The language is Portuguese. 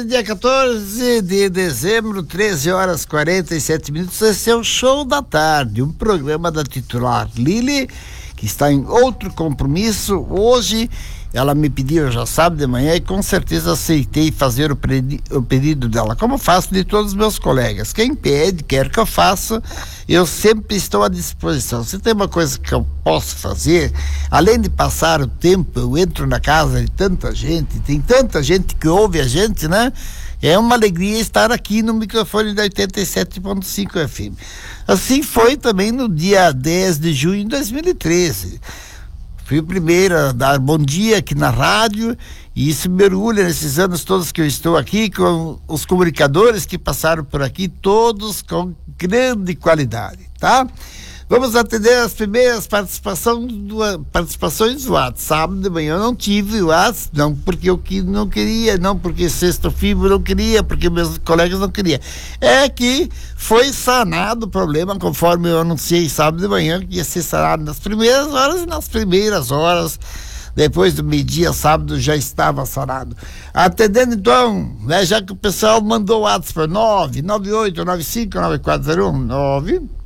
Dia 14 de dezembro, 13 horas 47 minutos, esse é o Show da Tarde, um programa da titular Lili, que está em outro compromisso. Hoje ela me pediu já sábado de manhã e com certeza aceitei fazer o pedido dela, como faço de todos os meus colegas. Quem pede, quer que eu faça, eu sempre estou à disposição. Se tem uma coisa que eu posso fazer, além de passar o tempo, eu entro na casa de tanta gente, tem tanta gente que ouve a gente, né? É uma alegria estar aqui no microfone da 87.5 FM. Assim foi também no dia 10 de junho de 2013. Fui o primeiro a dar bom dia aqui na rádio, e isso me orgulha nesses anos todos que eu estou aqui, com os comunicadores que passaram por aqui, todos com grande qualidade, tá? Vamos atender as primeiras participações do WhatsApp. Sábado de manhã eu não tive o WhatsApp, não porque eu não queria, não porque sexto FIBO não queria, porque meus colegas não queriam. É que foi sanado o problema, conforme eu anunciei sábado de manhã, que ia ser sanado nas primeiras horas, e nas primeiras horas, depois do meio-dia, sábado, já estava sanado. Atendendo então, né, já que o pessoal mandou o WhatsApp para 998959401,